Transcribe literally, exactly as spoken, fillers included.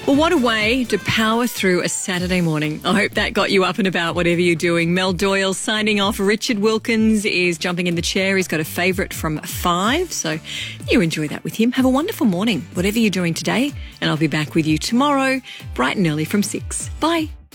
Well, what a way to power through a Saturday morning. I hope that got you up and about, whatever you're doing. Mel Doyle signing off. Richard Wilkins is jumping in the chair. He's got a favourite from five, so you enjoy that with him. Have a wonderful morning, whatever you're doing today, and I'll be back with you tomorrow, bright and early from six. Bye.